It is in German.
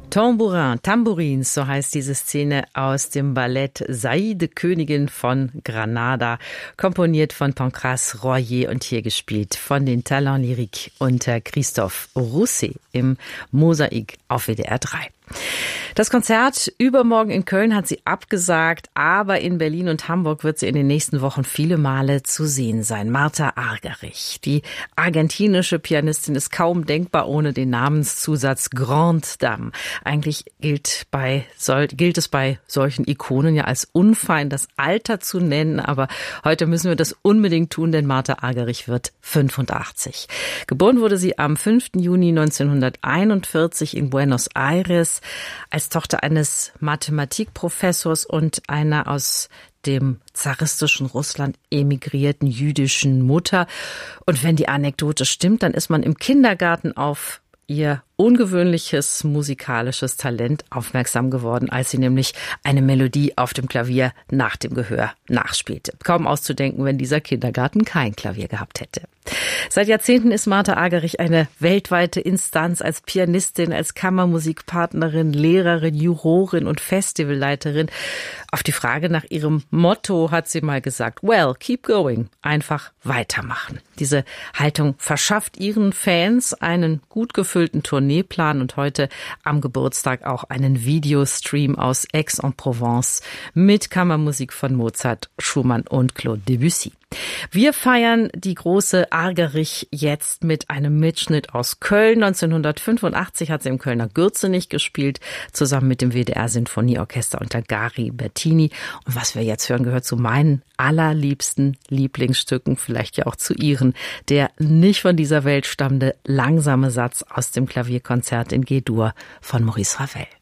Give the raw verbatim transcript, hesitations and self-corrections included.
Tambourin, Tambourins, so heißt diese Szene aus dem Ballett Saide, Königin von Granada, komponiert von Pancrace Royer und hier gespielt von den Talents Lyriques unter Christophe Rousset im Mosaik auf W D R drei. Das Konzert übermorgen in Köln hat sie abgesagt, aber in Berlin und Hamburg wird sie in den nächsten Wochen viele Male zu sehen sein. Martha Argerich, die argentinische Pianistin, ist kaum denkbar ohne den Namenszusatz Grande Dame. Eigentlich gilt, bei, soll, gilt es bei solchen Ikonen ja als unfein, das Alter zu nennen, aber heute müssen wir das unbedingt tun, denn Martha Argerich wird fünfundachtzig. Geboren wurde sie am fünften Juni neunzehnhunderteinundvierzig in Buenos Aires als Tochter eines Mathematikprofessors und einer aus dem zaristischen Russland emigrierten jüdischen Mutter. Und wenn die Anekdote stimmt, dann ist man im Kindergarten auf ihr ungewöhnliches musikalisches Talent aufmerksam geworden, als sie nämlich eine Melodie auf dem Klavier nach dem Gehör nachspielte. Kaum auszudenken, wenn dieser Kindergarten kein Klavier gehabt hätte. Seit Jahrzehnten ist Martha Argerich eine weltweite Instanz als Pianistin, als Kammermusikpartnerin, Lehrerin, Jurorin und Festivalleiterin. Auf die Frage nach ihrem Motto hat sie mal gesagt, well, keep going, einfach weitermachen. Diese Haltung verschafft ihren Fans einen gut gefüllten Tourneeplan und heute am Geburtstag auch einen Videostream aus Aix-en-Provence mit Kammermusik von Mozart, Schumann und Claude Debussy. Wir feiern die große Argerich jetzt mit einem Mitschnitt aus Köln. neunzehnhundertfünfundachtzig hat sie im Kölner Gürzenich gespielt, zusammen mit dem W D R-Sinfonieorchester unter Gari Bertini. Und was wir jetzt hören, gehört zu meinen allerliebsten Lieblingsstücken, vielleicht ja auch zu ihren. Der nicht von dieser Welt stammende langsame Satz aus dem Klavierkonzert in G-Dur von Maurice Ravel.